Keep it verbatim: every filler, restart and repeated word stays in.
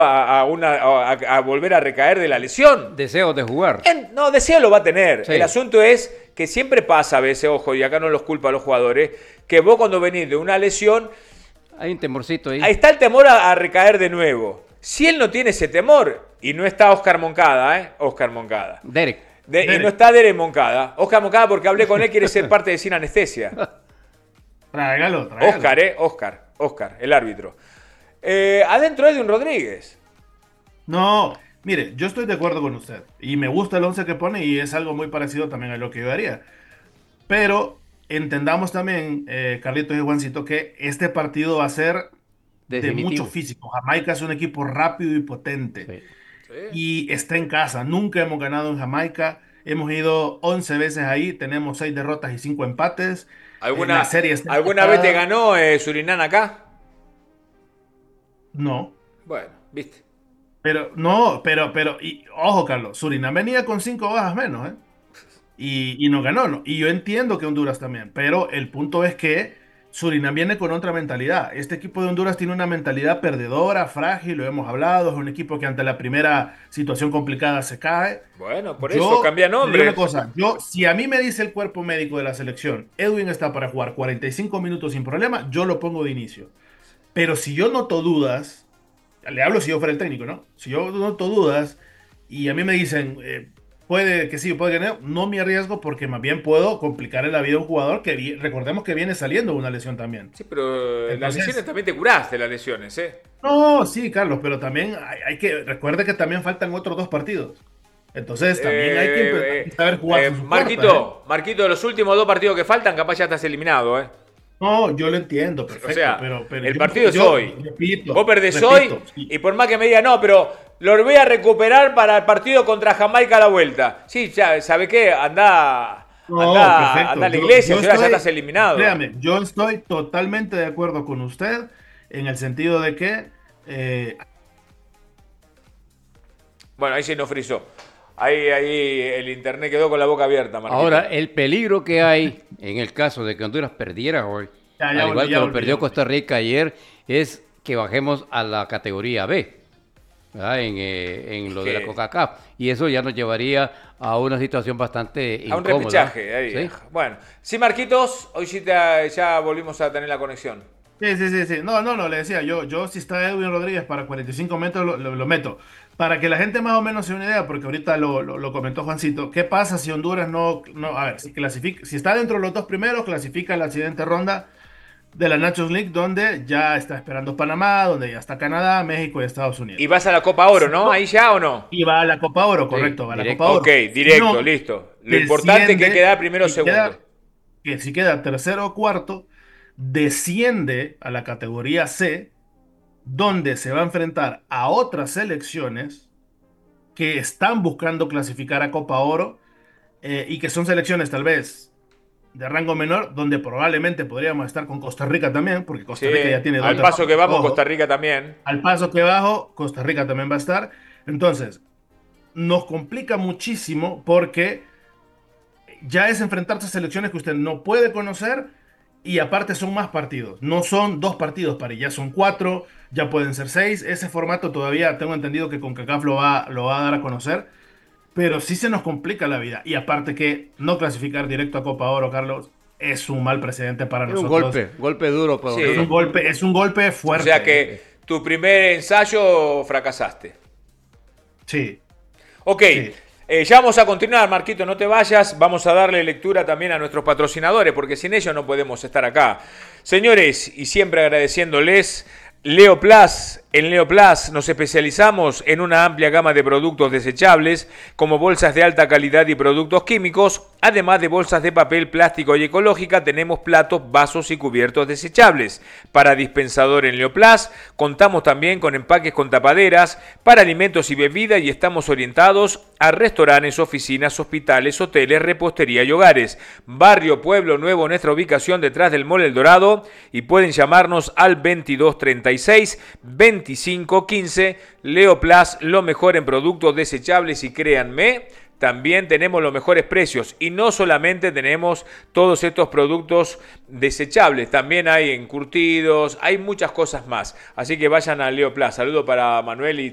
a, a, una, a, a volver a recaer de la lesión. Deseos de jugar. En, no, deseo lo va a tener. Sí. El asunto es que siempre pasa a veces, ojo, y acá no los culpa a los jugadores, que vos cuando venís de una lesión, hay un temorcito ahí. Ahí está el temor a, a recaer de nuevo. Si él no tiene ese temor, y no está Oscar Moncada, ¿eh? Oscar Moncada. Derek. De, Derek. Y no está Derek Moncada. Oscar Moncada, porque hablé con él, quiere ser parte de Sin Anestesia. Tráigalo, tráigalo. Oscar, ¿eh? Oscar, Oscar, el árbitro. Eh, adentro Edwin Rodríguez. No, mire, yo estoy de acuerdo con usted. Y me gusta el once que pone y es algo muy parecido también a lo que yo haría. Pero entendamos también, eh, Carlitos y Juancito, que este partido va a ser Definitivo. de mucho físico. Jamaica es un equipo rápido y potente. Sí. Sí. Y está en casa. Nunca hemos ganado en Jamaica. Hemos ido once veces ahí. Tenemos seis derrotas y cinco empates. ¿Alguna, La serie está ¿alguna empatada. vez te ganó eh, Surinam acá? No. Bueno, viste. Pero, no, pero, pero, y, ojo, Carlos, Surinam venía con cinco bajas menos, ¿eh? Y, y no ganó, ¿no? Y yo entiendo que Honduras también, pero el punto es que Surinam viene con otra mentalidad. Este equipo de Honduras tiene una mentalidad perdedora, frágil, lo hemos hablado, es un equipo que ante la primera situación complicada se cae. Bueno, por Yo eso cambia le digo nombre. una cosa, yo, si a mí me dice el cuerpo médico de la selección, Edwin está para jugar cuarenta y cinco minutos sin problema, yo lo pongo de inicio. Pero si yo noto dudas, le hablo si yo fuera el técnico, ¿no? Si yo noto dudas y a mí me dicen, eh, puede que sí, puede que no, no me arriesgo porque más bien puedo complicarle la vida a un jugador que vi- recordemos que viene saliendo de una lesión también. Sí, pero las Entonces- lesiones también te curaste, las lesiones, ¿eh? No, sí, Carlos, pero también hay, hay que, recuerde que también faltan otros dos partidos. Entonces también hay que empe- Eh, hay que saber jugar. eh, con sus Marquito, cartas, Marquito, de los últimos dos partidos que faltan, capaz ya estás eliminado, ¿eh? ¿eh? No, yo lo entiendo, perfecto. O sea, pero, pero el yo- partido es yo hoy. repito, Vos perdés repito, hoy sí. y por más que me diga, no, pero lo voy a recuperar para el partido contra Jamaica a la vuelta. Sí, ya, ¿sabe qué? Anda, No, anda, perfecto. anda a la Yo- iglesia, yo si ahora ya estoy- estás eliminado. Créame, yo estoy totalmente de acuerdo con usted en el sentido de que eh, Bueno, ahí se nos frizó. Ahí, ahí el internet quedó con la boca abierta, Marquito. Ahora, el peligro que hay en el caso de que Honduras perdiera hoy, Ya, ya al volví, igual que ya lo volví, perdió ya Costa Rica ayer, es que bajemos a la categoría B, ¿verdad? En, eh, en lo de la Que- CONCACAF. Y eso ya nos llevaría a una situación bastante a un incómoda. repechaje. Ahí. ¿Sí? Bueno, sí, Marquitos, hoy sí te- ya volvimos a tener la conexión. sí, sí, sí, sí. No, no, no, le decía yo, yo si está Edwin Rodríguez para cuarenta y cinco metros lo, lo- lo meto. Para que la gente más o menos se dé una idea, porque ahorita lo, lo- lo comentó Juancito, ¿qué pasa si Honduras no, no a ver, si clasifica, si está dentro de los dos primeros, clasifica a la siguiente ronda de la Nations League, donde ya está esperando Panamá, donde ya está Canadá, México y Estados Unidos. Y vas a la Copa Oro, ¿no? no- Ahí ya o no. Y va a la Copa Oro, correcto, va a la directo. Copa Oro. Ok, directo, Si no, listo. Lo importante es que desciende- queda primero o si queda- segundo. que si queda tercero o cuarto, desciende a la categoría C, donde se va a enfrentar a otras selecciones que están buscando clasificar a Copa Oro eh, y que son selecciones tal vez de rango menor, donde probablemente podríamos estar con Costa Rica también, porque Costa Sí, Rica ya tiene dos al paso que vamos, Ojo, Costa Rica también. al paso que bajo, Costa Rica también va a estar. Entonces, nos complica muchísimo porque ya es enfrentarse a selecciones que usted no puede conocer y aparte son más partidos. No son dos partidos, para ya son cuatro, ya pueden ser seis. Ese formato todavía tengo entendido que CONCACAF lo va, lo va a dar a conocer, pero sí se nos complica la vida. Y aparte que no clasificar directo a Copa Oro, Carlos, es un mal precedente para Es un nosotros. golpe, golpe duro. Pero Sí. Es un golpe, es un golpe O fuerte. sea que tu primer ensayo fracasaste. Sí. Ok, Sí. eh, ya vamos a continuar, Marquito, no te vayas. Vamos a darle lectura también a nuestros patrocinadores, porque sin ellos no podemos estar acá. Señores, y siempre agradeciéndoles, Leoplas. En Leoplas nos especializamos en una amplia gama de productos desechables, como bolsas de alta calidad y productos químicos. Además de bolsas de papel, plástico y ecológica, tenemos platos, vasos y cubiertos desechables. Para dispensador en Leoplas, contamos también con empaques con tapaderas para alimentos y bebidas y estamos orientados a restaurantes, oficinas, hospitales, hoteles, repostería y hogares. Barrio Pueblo Nuevo, nuestra ubicación detrás del Mall El Dorado, y pueden llamarnos al veintidós treinta y seis veinticinco quince. Leoplas, lo mejor en productos desechables, y créanme, también tenemos los mejores precios. Y no solamente tenemos todos estos productos desechables, también hay encurtidos, hay muchas cosas más. Así que vayan a Leoplas. Saludo para Manuel y